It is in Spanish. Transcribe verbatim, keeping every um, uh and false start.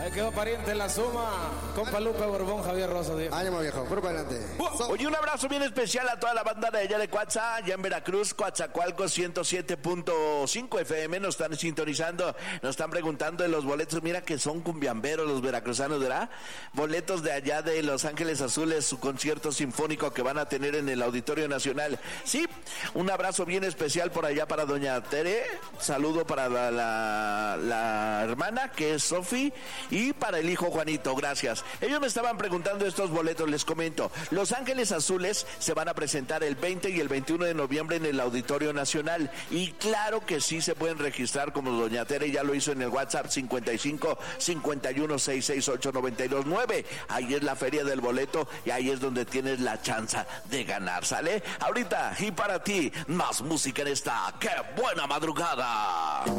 Ya quedó pariente en la suma. Compa Lupe Borbón, Javier Rosa, viejo. Ánimo, viejo, por para adelante. Oye, un abrazo bien especial a toda la banda de allá de Coatza, allá en Veracruz, Coatzacoalcos ciento siete punto cinco F M, nos están sintonizando, nos están preguntando de los boletos, mira que son cumbiamberos los veracruzanos, ¿verdad? Boletos de allá de Los Ángeles Azules, su concierto sinfónico que van a tener en el Auditorio Nacional. Sí, un abrazo bien especial por allá para doña Tere, saludo para la, la, la hermana que es Sofi, y para el hijo Juanito, gracias. Ellos me estaban preguntando estos boletos, les comento. Los Ángeles Azules se van a presentar el veinte y el veintiuno de noviembre en el Auditorio Nacional, y claro que sí se pueden registrar como doña Tere ya lo hizo en el WhatsApp cincuenta y cinco, cincuenta y uno, sesenta y seis ocho, noventa y dos nueve. Ahí es la feria del boleto y ahí es donde tienes la chance de ganar, ¿sale? Ahorita y para ti, más música en esta ¡Qué buena madrugada!